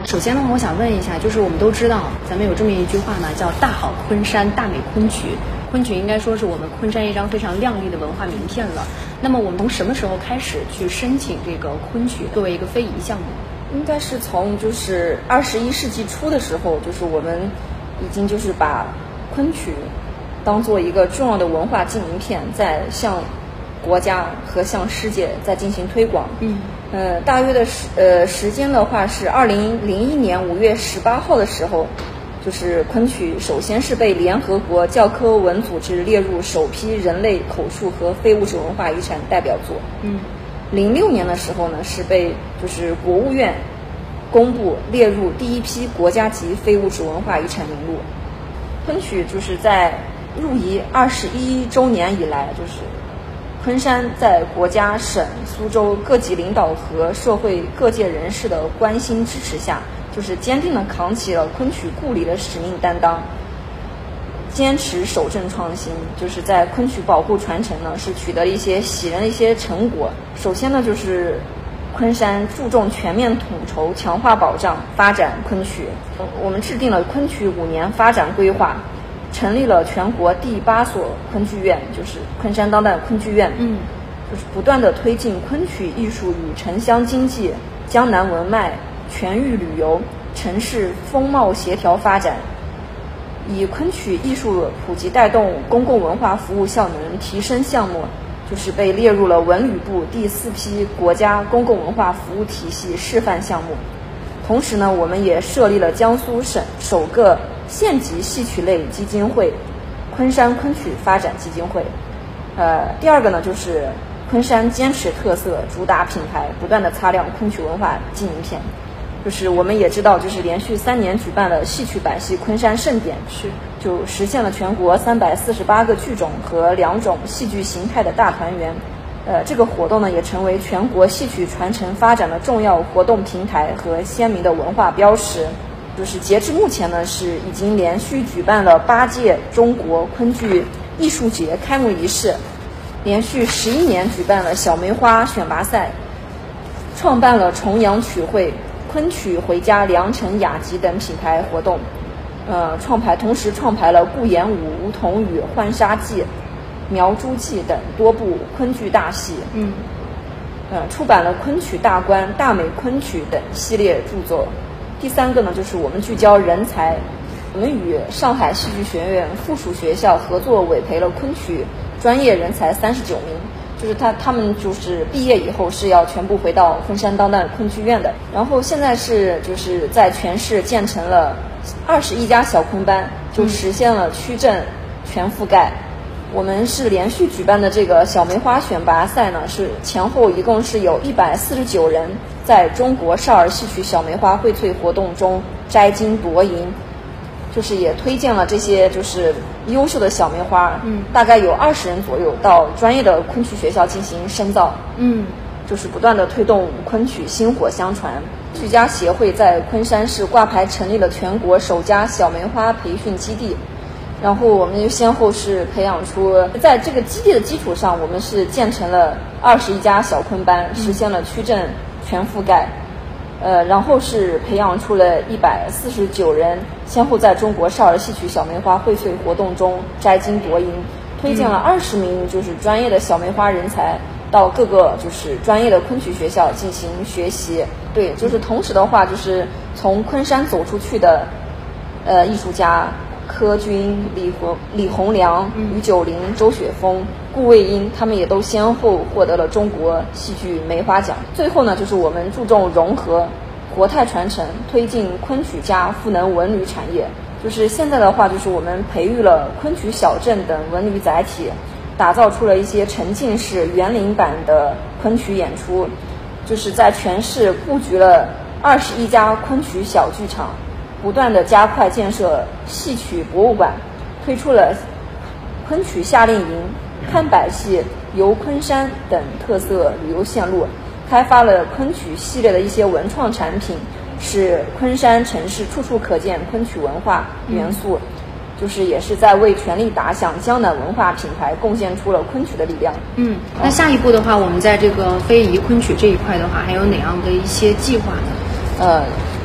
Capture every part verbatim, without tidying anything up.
首先呢，我想问一下，就是我们都知道，咱们有这么一句话呢，叫大好昆山，大美昆曲。昆曲应该说是我们昆山一张非常亮丽的文化名片了。那么我们从什么时候开始去申请这个昆曲作为一个非遗项目？ 应该是从就是二十一世纪初的时候，就是我们已经就是把昆曲当做一个重要的文化纪名片，在向国家和向世界在进行推广。 嗯， 呃，大约的时呃时间的话是二零零一年五月十八号的时候，就是昆曲首先是被联合国教科文组织列入首批人类口述和非物质文化遗产代表作。 嗯， 零六年的时候呢，是被就是国务院公布列入第一批国家级非物质文化遗产名录。昆曲就是在入遗二十一周年以来，就是昆山在国家、省、苏州各级领导和社会各界人士的关心支持下，就是坚定地扛起了昆曲故里的使命担当，坚持守正创新，就是在昆曲保护传承呢是取得了一些喜人的一些成果。首先呢，就是昆山注重全面统筹、强化保障、发展昆曲。我们制定了昆曲五年发展规划，成立了全国第八所昆剧院，就是昆山当代昆剧院。 嗯， 就是不断的推进昆曲艺术与城乡经济、江南文脉、全域旅游、城市风貌协调发展，以昆曲艺术普及带动公共文化服务效能提升项目，就是被列入了文旅部第四批国家公共文化服务体系示范项目。同时呢，我们也设立了江苏省首个县级戏曲类基金会——昆山昆曲发展基金会。呃，第二个呢，就是昆山坚持特色，主打品牌，不断的擦亮昆曲文化纪名片。就是我们也知道，就是连续三年举办了戏曲百戏昆山盛典， 是就实现了全国三百四十八个剧种和两种戏剧形态的大团圆。呃，这个活动呢，也成为全国戏曲传承发展的重要活动平台和鲜明的文化标识。就是截至目前呢，是已经连续举办了八届中国昆剧艺术节开幕仪式，连续十一年举办了小梅花选拔赛，创办了重阳曲会、昆曲回家、良辰雅集等品牌活动。呃，创排同时创排了顾炎武、梧桐雨、浣纱记、苗珠记等多部昆剧大戏。 嗯， 呃，出版了昆曲大观、大美昆曲等系列著作。第三个呢，就是我们聚焦人才，我们与上海戏剧学院附属学校合作委培了昆曲专业人才三十九名，就是他他们就是毕业以后是要全部回到昆山当代昆剧院的。然后现在是就是在全市建成了二十一家小昆班，就实现了区镇全覆盖。我们是连续举办的这个小梅花选拔赛呢，是前后一共是有一百四十九人在中国少儿戏曲小梅花荟萃活动中摘金夺银，就是也推荐了这些就是优秀的小梅花， 嗯， 大概有二十人左右到专业的昆曲学校进行深造， 嗯， 就是不断的推动昆曲薪火相传。曲家协会在昆山市挂牌成立了全国首家小梅花培训基地。然后我们就先后是培养出，在这个基地的基础上，我们是建成了二十一家小昆班，实现了区镇全覆盖。呃，然后是培养出了一百四十九人，先后在中国少儿戏曲小梅花荟萃活动中摘金夺银，推荐了二十名就是专业的小梅花人才到各个就是专业的昆曲学校进行学习。对，就是同时的话，就是从昆山走出去的呃艺术家。柯军、李洪、李洪良、于九龄、周雪峰、顾卫英，他们也都先后获得了中国戏剧梅花奖。最后呢，就是我们注重融合、国泰传承，推进昆曲家赋能文旅产业。就是现在的话，就是我们培育了昆曲小镇等文旅载体，打造出了一些沉浸式园林版的昆曲演出，就是在全市布局了二十一家昆曲小剧场。不断的加快建设戏曲博物馆，推出了昆曲夏令营、看百戏、游昆山等特色旅游线路，开发了昆曲系列的一些文创产品，使昆山城市处处可见昆曲文化元素，嗯、就是也是在为全力打响江南文化品牌贡献出了昆曲的力量。 嗯，那下一步的话，我们在这个非遗昆曲这一块的话，还有哪样的一些计划呢？ 呃。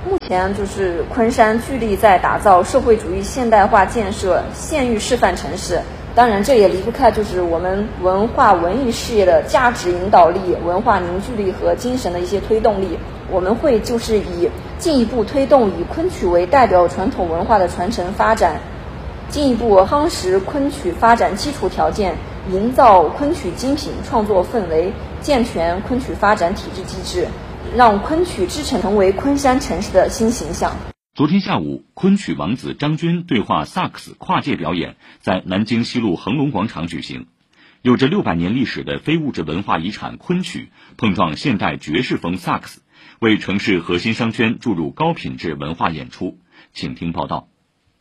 目前就是昆山聚力在打造社会主义现代化建设县域示范城市，当然这也离不开就是我们文化文艺事业的价值引导力、文化凝聚力和精神的一些推动力。我们会就是以进一步推动以昆曲为代表传统文化的传承发展，进一步夯实昆曲发展基础条件，营造昆曲精品创作氛围，健全昆曲发展体制机制，让昆曲之城成为昆山城市的新形象。 昨天下午，昆曲王子张军对话萨克斯跨界表演在南京西路恒隆广场举行。有着六百年历史的非物质文化遗产昆曲碰撞现代爵士风萨克斯，为城市核心商圈注入高品质文化演出。请听报道。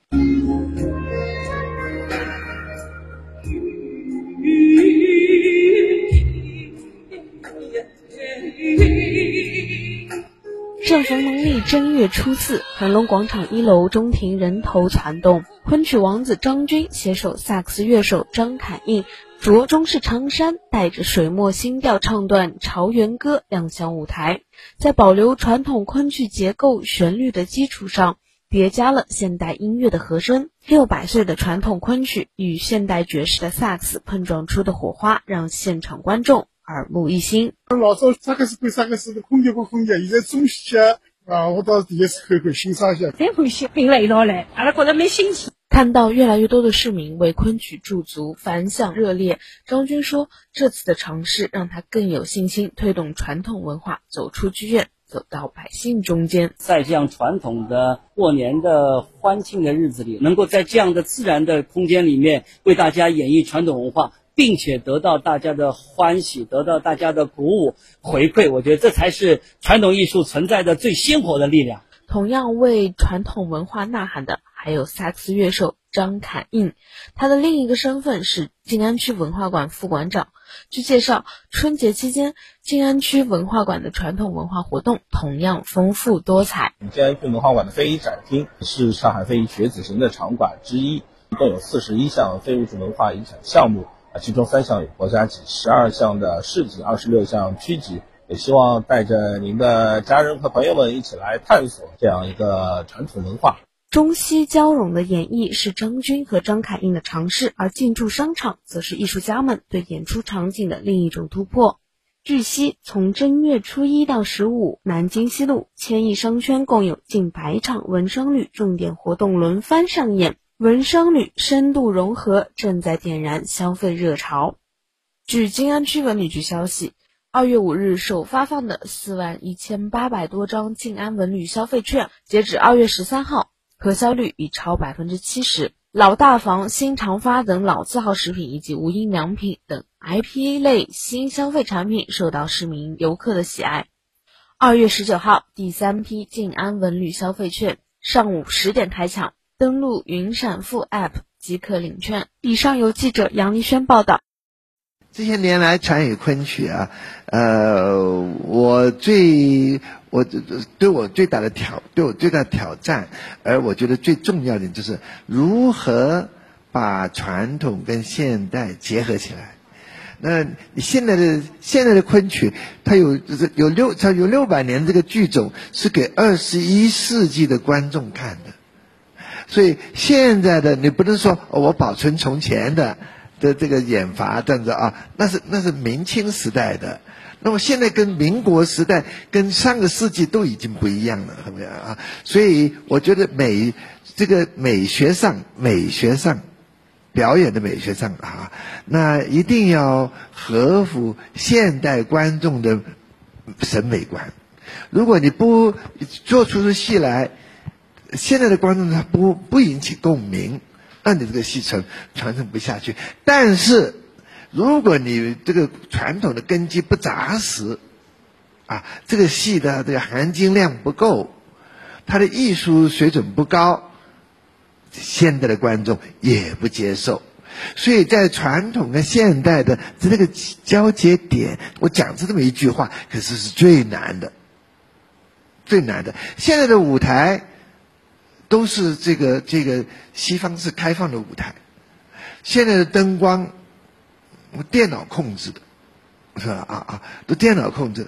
正逢农历正月初四，恒隆广场一楼中庭人头攒动，昆曲王子张军携手萨克斯乐手张凯印，着中式长衫，带着水墨新调唱段《朝元歌》亮相舞台，在保留传统昆曲结构旋律的基础上，叠加了现代音乐的和声。六百岁的传统昆曲与现代爵士的萨克斯碰撞出的火花，让现场观众耳目一新。 老早萨克斯归萨克斯的空调归空调，现在中西啊，我倒第一次看看欣赏一下， 真欢喜并了一道来，阿拉觉得蛮新奇。 看到越来越多的市民为昆曲驻足，反响热烈。张军说，这次的尝试让他更有信心推动传统文化走出剧院，走到百姓中间。 在这样传统的过年的欢庆的日子里，能够在这样的自然的空间里面为大家演绎传统文化，并且得到大家的欢喜，得到大家的鼓舞回馈，我觉得这才是传统艺术存在的最鲜活的力量。 同样为传统文化呐喊的还有萨克斯乐手张凯印，他的另一个身份是静安区文化馆副馆长。据介绍，春节期间静安区文化馆的传统文化活动同样丰富多彩。 静安区文化馆的非遗展厅是上海非遗学子型的场馆之一，一共有四十一项非物质文化遗产项目，其中三项有国家级，十二项的市级，二十六项区级。也希望带着您的家人和朋友们一起来探索这样一个传统文化。 中西交融的演绎是张军和张凯印的尝试，而进驻商场则是艺术家们对演出场景的另一种突破。据悉，从正月初一到十五，南京西路千亿商圈共有近百场文商旅重点活动轮番上演，文商旅深度融合正在点燃消费热潮。据静安区文旅局消息，二月五日首发放的四万一千八百多张静安文旅消费券，截止二月十三号，核销率已超百分之七十。老大房、新长发等老字号食品以及无印良品等 I P A 类新消费产品受到市民游客的喜爱。二月十九号，第三批静安文旅消费券上午十点开抢，登录云闪付 App 即可领券。以上由记者杨丽轩报道。 这些年来参与昆曲啊，呃，我最我对我最大的挑对我最大的挑战，而我觉得最重要的就是如何把传统跟现代结合起来。那你现在的现在的昆曲，它有有六它有六百年这个剧种是给二十一世纪的观众看的，所以现在的你不能说、哦、我保存从前的。的这个演法这样子啊，那是那是明清时代的，那么现在跟民国时代跟上个世纪都已经不一样了，是不是啊？所以我觉得美这个美学上美学上表演的美学上啊，那一定要合乎现代观众的审美观。如果你不做出戏来，现在的观众他不不引起共鸣，那你这个戏传传承不下去。但是如果你这个传统的根基不扎实啊，这个戏的这个含金量不够，它的艺术水准不高，现代的观众也不接受。所以在传统跟现代的这个交接点，我讲这么一句话，可是是最难的最难的。现在的舞台都是这个这个西方式开放的舞台，现在的灯光电脑控制的，是吧？啊啊，都电脑控制的。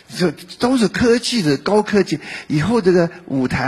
这都是科技的高科技，以后这个舞台。